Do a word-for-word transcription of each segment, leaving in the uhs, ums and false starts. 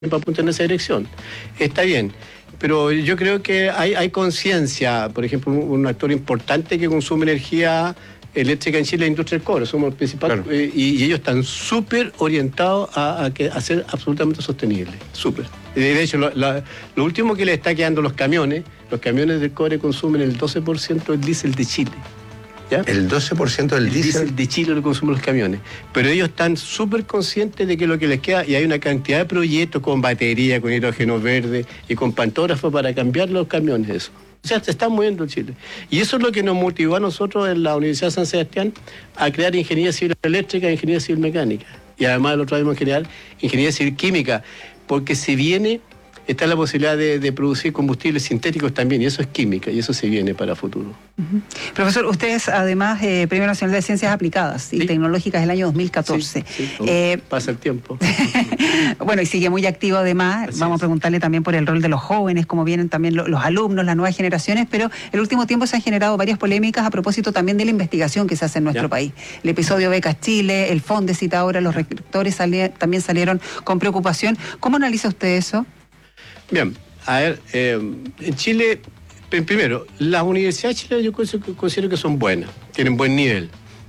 para apuntar en esa dirección. Está bien, pero yo creo que hay, hay conciencia. Por ejemplo, un, un actor importante que consume energía eléctrica en Chile es la industria del cobre, somos el principal, claro. eh, y, y ellos están súper orientados a, a, que, a ser absolutamente sostenibles, súper. De hecho, lo, la, lo último que le está quedando los camiones, los camiones del cobre consumen el doce por ciento del diésel de Chile. ¿Ya? El doce por ciento del el diésel diésel de Chile lo consumen los camiones. Pero ellos están súper conscientes de que lo que les queda, y hay una cantidad de proyectos con batería, con hidrógeno verde y con pantógrafos para cambiar los camiones, eso. O sea, se está moviendo en Chile. Y eso es lo que nos motivó a nosotros en la Universidad de San Sebastián a crear ingeniería civil eléctrica e ingeniería civil mecánica. Y además lo traemos en general ingeniería civil química, porque se viene, está la posibilidad de, de producir combustibles sintéticos también, y eso es química, y eso se viene para el futuro. Uh-huh. Profesor, usted es además eh, Premio Nacional de Ciencias Aplicadas y ¿Sí? Tecnológicas del año dos mil catorce. Sí, sí, eh, pasa el tiempo. Bueno, y sigue muy activo además. Así Vamos es. a preguntarle también por el rol de los jóvenes, cómo vienen también los, los alumnos, las nuevas generaciones, pero el último tiempo se han generado varias polémicas a propósito también de la investigación que se hace en nuestro ya. país. El episodio Becas Chile, el Fondesit ahora, los rectores sali- también salieron con preocupación. ¿Cómo analiza usted eso? Bien, a ver, eh, en Chile, primero, las universidades chilenas yo considero que son buenas, tienen buen nivel.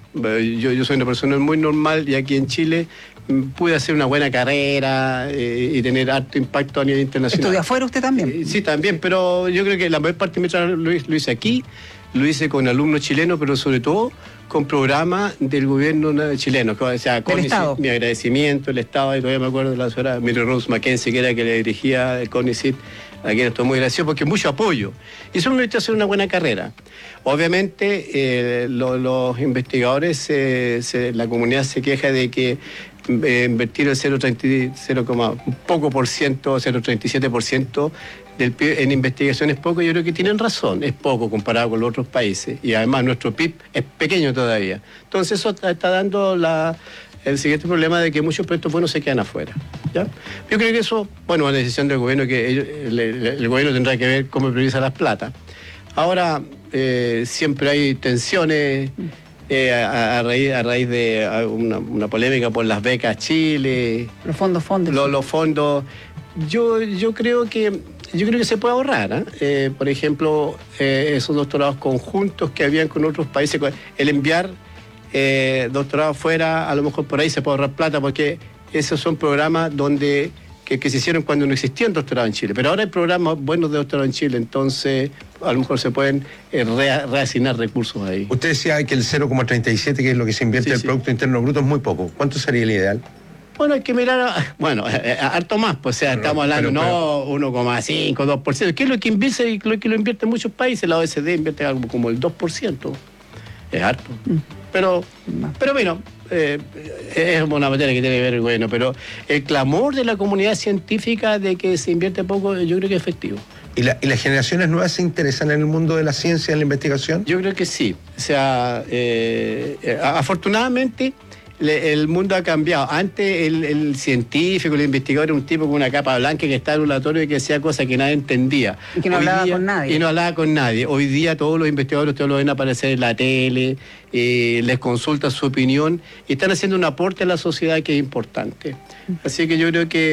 Yo, yo soy una persona muy normal y aquí en Chile pude hacer una buena carrera eh, y tener alto impacto a nivel internacional. ¿Estudia afuera usted también? Eh, sí, también, pero yo creo que la mayor parte de mi trabajo lo, lo hice aquí, lo hice con alumnos chilenos, pero sobre todo con programas del gobierno chileno, o sea, con mi agradecimiento, el Estado, y todavía me acuerdo de la señora Mary Rose Mackenzie, que era que le dirigía el CONICIT, a quien estoy muy agradecido, porque mucho apoyo. Y eso me permitió hacer una buena carrera. Obviamente, eh, lo, los investigadores, eh, se, la comunidad se queja de que eh, invertir el cero coma treinta, cero, un poco por ciento, cero coma treinta y siete por ciento del P I B en investigación es poco. Yo creo que tienen razón, es poco comparado con los otros países, y además nuestro P I B es pequeño todavía. Entonces eso está dando la, el siguiente problema de que muchos proyectos buenos se quedan afuera, ¿ya? Yo creo que eso, bueno, es una decisión del gobierno, que ellos, el, el, el gobierno tendrá que ver cómo prioriza las plata. Ahora, eh, siempre hay tensiones eh, a, a, raíz, a raíz de una, una polémica por las becas Chile. Los fondos, fondos. Los, los fondos. Yo, yo creo que yo creo que se puede ahorrar, ¿eh? Eh, por ejemplo, eh, esos doctorados conjuntos que habían con otros países, el enviar eh, doctorados fuera, a lo mejor por ahí se puede ahorrar plata, porque esos son programas donde que, que se hicieron cuando no existían doctorados en Chile, pero ahora hay programas buenos de doctorado en Chile, entonces a lo mejor se pueden eh, re, reasignar recursos ahí. Usted decía que el cero coma treinta y siete, que es lo que se invierte sí, el sí. Producto Interno Bruto, es muy poco. ¿Cuánto sería el ideal? Bueno, hay que mirar, a, bueno, eh, harto más, pues, o sea, pero, estamos hablando, pero, pero, no uno coma cinco, dos por ciento, que es lo que invierte y lo que lo invierte en muchos países. La O E C D invierte algo como el dos por ciento, es harto. Mm. Pero, pero bueno, eh, es una materia que tiene que ver, bueno, pero el clamor de la comunidad científica de que se invierte poco, yo creo que es efectivo. ¿Y, la, ¿Y las generaciones nuevas se interesan en el mundo de la ciencia, en la investigación? Yo creo que sí. O sea, eh, eh, afortunadamente el mundo ha cambiado. Antes el, el científico, el investigador era un tipo con una capa blanca que estaba en un laboratorio y que hacía cosas que nadie entendía. Y que no Hoy hablaba día, con nadie. Y no hablaba con nadie. Hoy día todos los investigadores todos lo ven aparecer en la tele, eh, les consulta su opinión y están haciendo un aporte a la sociedad que es importante. Así que yo creo que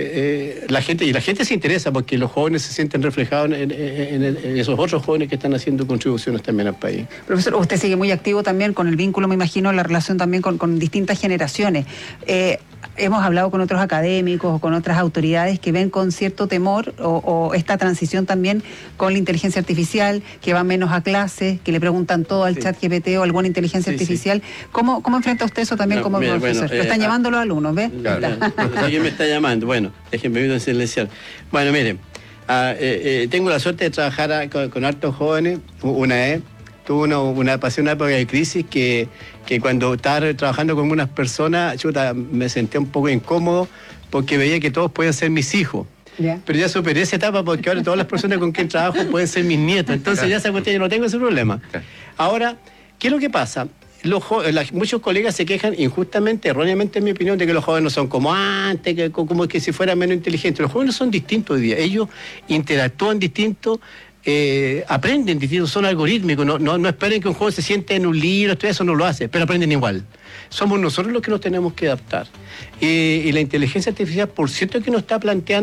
eh, la gente, y la gente se interesa porque los jóvenes se sienten reflejados en, en, en, en esos otros jóvenes que están haciendo contribuciones también al país. Profesor, usted sigue muy activo también con el vínculo, me imagino, la relación también con, con distintas generaciones. Eh, hemos hablado con otros académicos o con otras autoridades que ven con cierto temor o, o esta transición también con la inteligencia artificial, que van menos a clases, que le preguntan todo al sí. chat G P T o alguna inteligencia sí, artificial. Sí. ¿Cómo, ¿Cómo enfrenta usted eso también no, como mira, profesor? Bueno, eh, Lo están llamando los alumnos, ¿ves? Claro. ¿Quién me está llamando? Bueno, déjenme ir a silenciar. Bueno, miren, uh, eh, eh, tengo la suerte de trabajar a, con, con hartos jóvenes. Una vez tuve una, una, pasé una época de crisis que, que cuando estaba trabajando con unas personas, chuta, me sentía un poco incómodo porque veía que todos podían ser mis hijos. Yeah. Pero ya superé esa etapa porque ahora todas las personas con quien trabajo pueden ser mis nietos. Entonces ya esa cuestión, yo no tengo ese problema. Ahora, ¿qué es lo que pasa? Los la, muchos colegas se quejan injustamente, erróneamente en mi opinión, de que los jóvenes no son como antes, que, como que si fueran menos inteligentes. Los jóvenes son distintos hoy día, ellos interactúan distinto, eh, aprenden distintos, son algorítmicos, no, no, no esperen que un joven se siente en un libro, eso no lo hace, pero aprenden igual. Somos nosotros los que nos tenemos que adaptar. Eh, y la inteligencia artificial, por cierto que nos está planteando